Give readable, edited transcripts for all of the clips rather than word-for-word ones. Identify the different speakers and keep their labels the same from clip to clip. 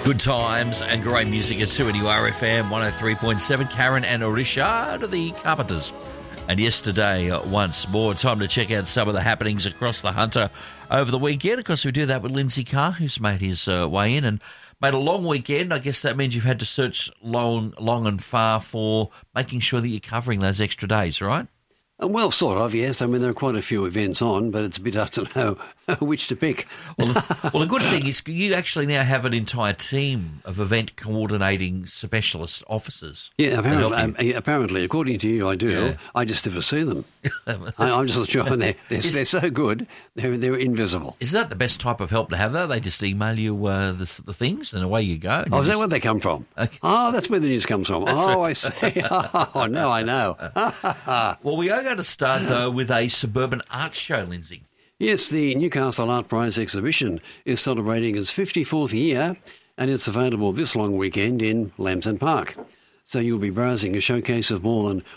Speaker 1: Good times and great music at 2NURFM 103.7. Karen and Richard of the Carpenters. And yesterday, once more, time to check out some of the happenings across the Hunter over the weekend. Of course, we do that with Lindsay Carr, who's made his way in and made a long weekend. I guess that means you've had to search long and far for making sure that you're covering those extra days, right?
Speaker 2: Well, sort of, yes. I mean, there are quite a few events on, but it's a bit hard to know which to pick.
Speaker 1: Well, the good thing is you actually now have an entire team of event coordinating specialist officers.
Speaker 2: Yeah, apparently, according to you, I do. Yeah. I just never see them. I'm just sure they're so good, they're invisible.
Speaker 1: Is that the best type of help to have, though? They just email you the things and away you go.
Speaker 2: Oh, is that where they come from?
Speaker 1: Okay.
Speaker 2: Oh, that's where the news comes from.
Speaker 1: That's
Speaker 2: right.
Speaker 1: I
Speaker 2: see. Oh, no, I know.
Speaker 1: Well, we are going to start, though, with a suburban art show, Lindsay.
Speaker 2: Yes, the Newcastle Art Prize exhibition is celebrating its 54th year, and it's available this long weekend in Lambton Park. So you'll be browsing a showcase of more than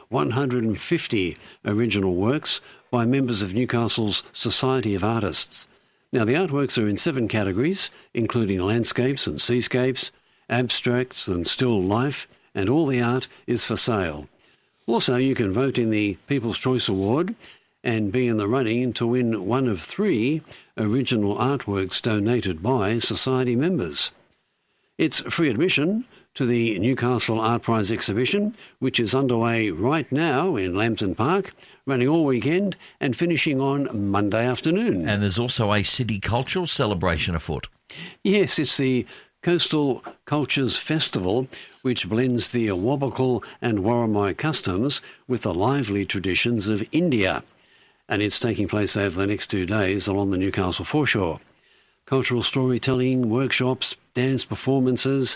Speaker 2: 150 original works by members of Newcastle's Society of Artists. Now, the artworks are in 7 categories, including landscapes and seascapes, abstracts and still life, and all the art is for sale. Also, you can vote in the People's Choice Award and be in the running to win one of 3 original artworks donated by Society members. It's free admission to the Newcastle Art Prize exhibition, which is underway right now in Lambton Park, running all weekend and finishing on Monday afternoon.
Speaker 1: And there's also a city cultural celebration afoot.
Speaker 2: Yes, it's the Coastal Cultures Festival, which blends the Awabakal and Warramai customs with the lively traditions of India. And it's taking place over the next 2 days along the Newcastle foreshore. Cultural storytelling, workshops, dance performances,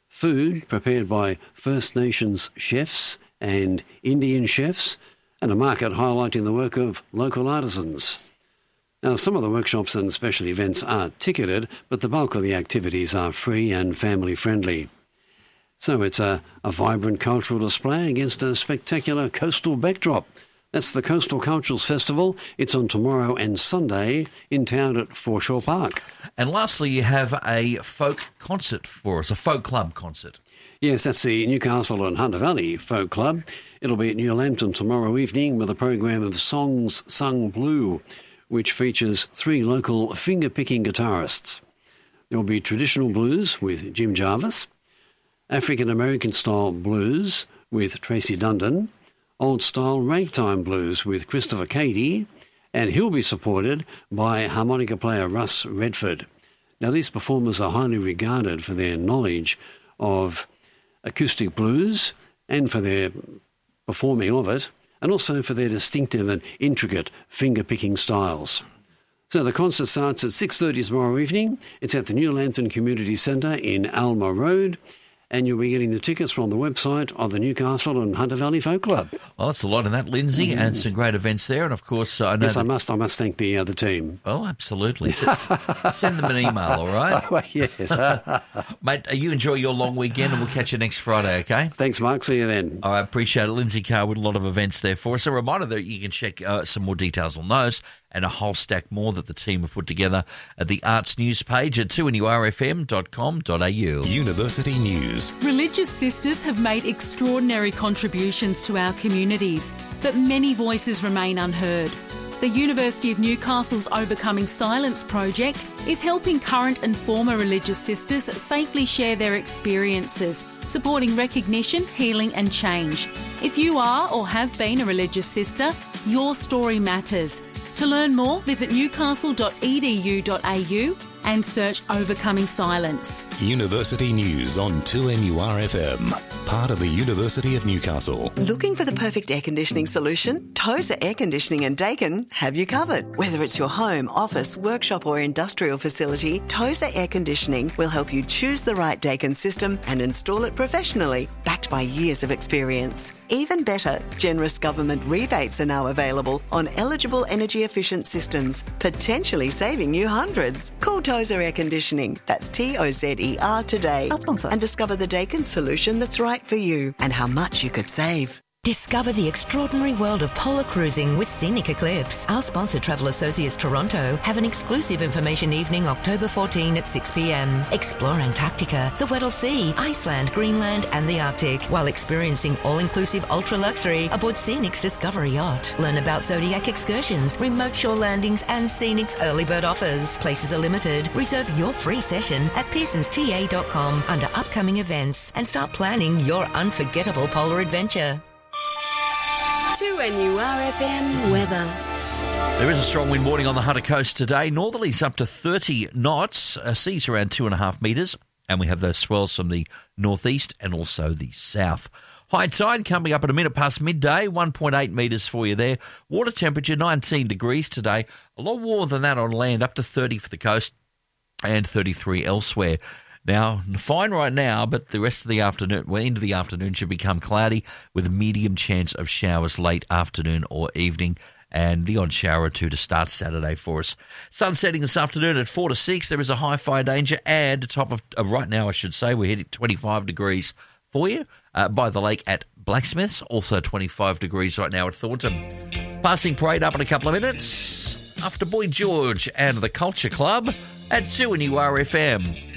Speaker 2: food prepared by First Nations chefs and Indian chefs, and a market highlighting the work of local artisans. Now, some of the workshops and special events are ticketed, but the bulk of the activities are free and family-friendly. So it's a vibrant cultural display against a spectacular coastal backdrop. That's the Coastal Cultures Festival. It's on tomorrow and Sunday in town at Foreshore Park.
Speaker 1: And lastly, you have a folk concert for us, a folk club concert.
Speaker 2: Yes, that's the Newcastle and Hunter Valley Folk Club. It'll be at New Lambton tomorrow evening with a program of Songs Sung Blue, which features 3 local finger-picking guitarists. There will be traditional blues with Jim Jarvis, African-American style blues with Tracy Dundon, old-style ragtime blues with Christopher Cady, and he'll be supported by harmonica player Russ Redford. Now, these performers are highly regarded for their knowledge of acoustic blues and for their performing of it, and also for their distinctive and intricate finger-picking styles. So the concert starts at 6:30 tomorrow evening. It's at the New Lambton Community Centre in Alma Road, and you'll be getting the tickets from the website of the Newcastle and Hunter Valley Folk Club.
Speaker 1: Well, that's a lot in that, Lindsay, and some great events there. And, of course, I know...
Speaker 2: Yes, I must thank the team.
Speaker 1: Oh, absolutely. Send them an email, all right?
Speaker 2: Oh, yes.
Speaker 1: Mate, you enjoy your long weekend, and we'll catch you next Friday, okay?
Speaker 2: Thanks, Mark. See you then.
Speaker 1: I appreciate it. Lindsay Carr with a lot of events there for us. A reminder that you can check some more details on those and a whole stack more that the team have put together at the Arts News page at 2NURFM.com.au.
Speaker 3: University News.
Speaker 4: Religious sisters have made extraordinary contributions to our communities, but many voices remain unheard. The University of Newcastle's Overcoming Silence project is helping current and former religious sisters safely share their experiences, supporting recognition, healing and change. If you are or have been a religious sister, your story matters. To learn more, visit newcastle.edu.au and search Overcoming Silence.
Speaker 3: University News on 2NURFM, part of the University of Newcastle.
Speaker 5: Looking for the perfect air conditioning solution? Tozer Air Conditioning and Dakin have you covered. Whether it's your home, office, workshop or industrial facility, Tozer Air Conditioning will help you choose the right Dakin system and install it professionally, backed by years of experience. Even better, generous government rebates are now available on eligible energy-efficient systems, potentially saving you hundreds. Call Tozer Air Conditioning, that's TOZER today,
Speaker 6: Our sponsor.
Speaker 5: and discover the Dakin solution that's right for you and how much you could save.
Speaker 6: Discover the extraordinary world of polar cruising with Scenic Eclipse. Our sponsor, Travel Associates Toronto, have an exclusive information evening October 14 at 6 p.m. Explore Antarctica, the Weddell Sea, Iceland, Greenland and the Arctic while experiencing all-inclusive ultra-luxury aboard Scenic's Discovery Yacht. Learn about Zodiac excursions, remote shore landings and Scenic's early bird offers. Places are limited. Reserve your free session at pearsonsta.com under upcoming events and start planning your unforgettable polar adventure.
Speaker 7: 2NURFM weather.
Speaker 1: There is a strong wind warning on the Hunter Coast today. Northerlies up to 30 knots, seas around 2.5 metres, and we have those swells from the northeast and also the south. High tide coming up at a minute past midday, 1.8 metres for you there. Water temperature 19 degrees today, a lot warmer than that on land, up to 30 for the coast and 33 elsewhere. Now, fine right now, but the rest of the afternoon, well, into the afternoon, should become cloudy with a medium chance of showers late afternoon or evening, and the odd shower or two to start Saturday for us. Sun setting this afternoon at 4 to 6. There is a high fire danger, and top of right now, I should say, we're hitting 25 degrees for you by the lake at Blacksmiths. Also 25 degrees right now at Thornton. Passing parade up in a couple of minutes after Boy George and the Culture Club at 2NURFM.